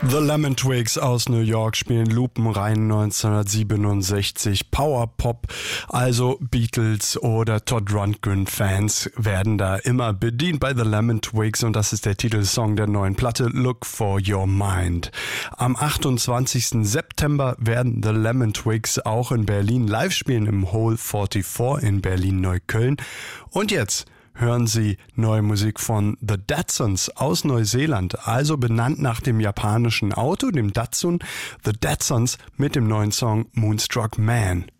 The Lemon Twigs aus New York spielen lupenrein 1967 Power Pop, also Beatles oder Todd Rundgren Fans werden da immer bedient bei The Lemon Twigs und das ist der Titelsong der neuen Platte Look for Your Mind. Am 28. September werden The Lemon Twigs auch in Berlin live spielen im Hole 44 in Berlin-Neukölln und jetzt hören Sie neue Musik von The Datsuns aus Neuseeland, also benannt nach dem japanischen Auto, dem Datsun. The Datsuns mit dem neuen Song Moonstruck Man.